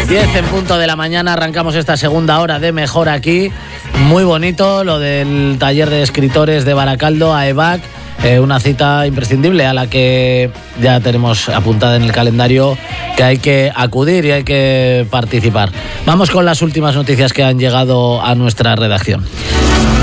10 en punto de la mañana, arrancamos esta segunda hora de Mejor Aquí. Muy bonito lo del taller de escritores de Baracaldo, AEBAC. Una cita imprescindible a la que ya tenemos apuntada en el calendario que hay que acudir y hay que participar. Vamos con las últimas noticias que han llegado a nuestra redacción.